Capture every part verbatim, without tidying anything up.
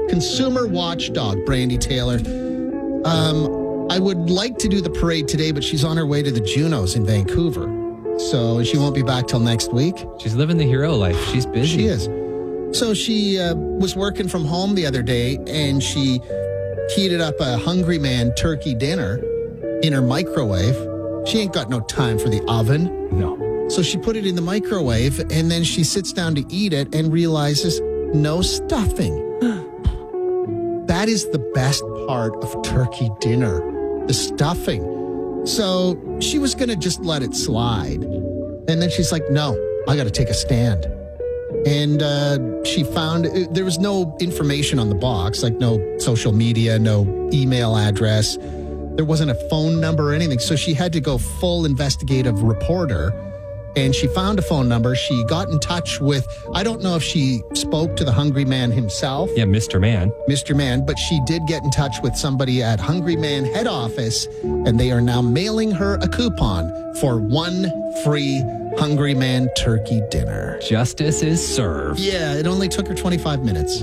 consumer watchdog, Brandy Taylor. Um, I would like to do the parade today, but she's on her way to the Junos in Vancouver. So she won't be back till next week. She's living the hero life. She's busy. She is. So she uh, was working from home the other day, and she heated up a Hungry Man turkey dinner in her microwave. She ain't got no time for the oven. No. So she put it in the microwave, and then she sits down to eat it and realizes no stuffing. That is the best part of turkey dinner, the stuffing. So she was going to just let it slide. And then she's like, no, I got to take a stand. And uh, she found uh, there was no information on the box, like no social media, no email address. There wasn't a phone number or anything. So she had to go full investigative reporter. And she found a phone number. She got in touch with, I don't know if she spoke to the Hungry Man himself. Yeah, Mister Man. Mister Man, but she did get in touch with somebody at Hungry Man head office, and they are now mailing her a coupon for one free Hungry Man turkey dinner. Justice is served. Yeah, it only took her twenty-five minutes.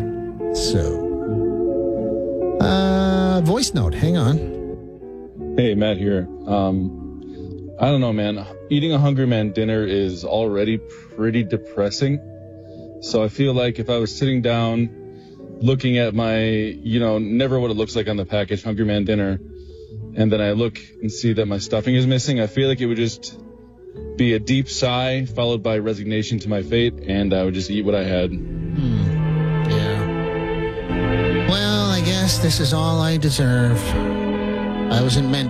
So, uh, voice note, hang on. Hey, Matt here. Um, I don't know, man. Eating a Hungry Man dinner is already pretty depressing. So I feel like if I was sitting down looking at my, you know, never what it looks like on the package, Hungry Man dinner, and then I look and see that my stuffing is missing, I feel like it would just be a deep sigh followed by resignation to my fate, and I would just eat what I had. Hmm. Yeah. Well, I guess this is all I deserve. I wasn't meant